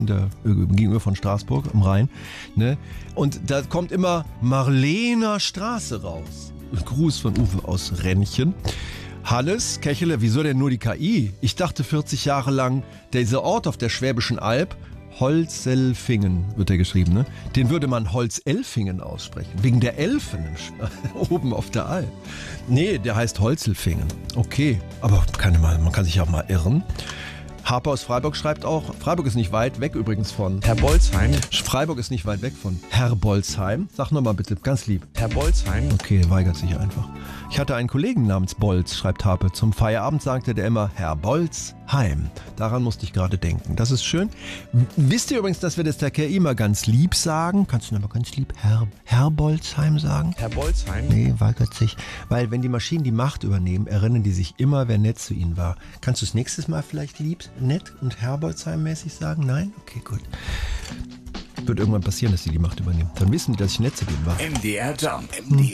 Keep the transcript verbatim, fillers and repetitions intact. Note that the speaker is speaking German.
der, gegenüber von Straßburg am Rhein. Ne? Und da kommt immer Marlener Straße raus. Gruß von Uwe aus Rennchen. Hannes Kechele, wieso denn nur die K I? Ich dachte vierzig Jahre lang, dieser Ort auf der Schwäbischen Alb, Holzelfingen wird der geschrieben, ne? Den würde man Holzelfingen aussprechen. Wegen der Elfen oben auf der Alb. Nee, der heißt Holzelfingen. Okay, aber kann man, man kann sich auch mal irren. Harper aus Freiburg schreibt auch, Freiburg ist nicht weit weg übrigens von Herbolzheim. Freiburg ist nicht weit weg von Herbolzheim. Sag nochmal bitte, ganz lieb. Herbolzheim. Okay, weigert sich einfach. Ich hatte einen Kollegen namens Bolz, schreibt Harpe. Zum Feierabend sagte der immer Herbolzheim. Daran musste ich gerade denken. Das ist schön. Wisst ihr übrigens, dass wir das der K I immer ganz lieb sagen? Kannst du noch mal ganz lieb Herr, Herbolzheim sagen? Herbolzheim. Nee, weigert sich. Weil wenn die Maschinen die Macht übernehmen, erinnern die sich immer, wer nett zu ihnen war. Kannst du es nächstes Mal vielleicht lieb, nett und Herbolzheim-mäßig sagen? Nein? Okay, gut. Wird irgendwann passieren, dass sie die Macht übernehmen. Dann wissen die, dass ich nett zu denen war. M D R Jump. M D R